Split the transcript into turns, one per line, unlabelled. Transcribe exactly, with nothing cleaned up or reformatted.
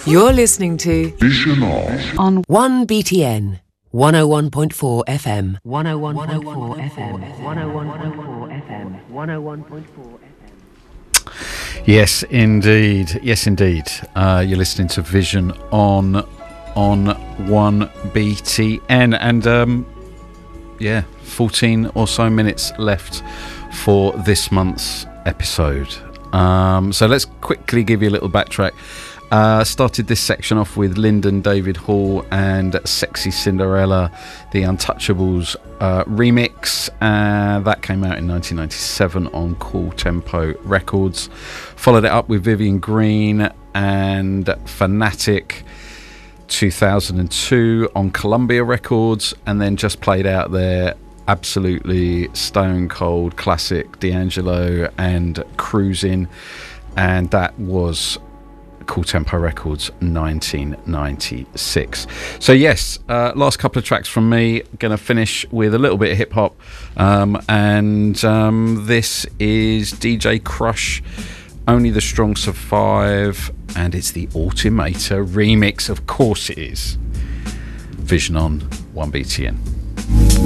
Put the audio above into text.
You're listening to
Vision On
on one B T N, one oh one point four F M. one oh one point four F M. one oh one point four F M. one oh one point four F M.
Yes, indeed. Yes, indeed. Uh, you're listening to Vision On on one B T N, and um, yeah, fourteen or so minutes left for this month's episode. Um, so let's quickly give you a little backtrack. Uh, started this section off with Lyndon David Hall and Sexy Cinderella, the Untouchables uh, remix. Uh, that came out in nineteen ninety-seven on Cool Tempo Records. Followed it up with Vivian Green and Fanatic, two thousand two on Columbia Records, and then just played out their absolutely stone cold classic D'Angelo and Cruising, and that was Cool Tempo Records nineteen ninety-six. So yes, uh, last couple of tracks from me. Gonna finish with a little bit of hip hop, um, and um, this is D J Crush, Only the Strong Survive, and it's the Automator remix. Of course it is. Vision On one B T N.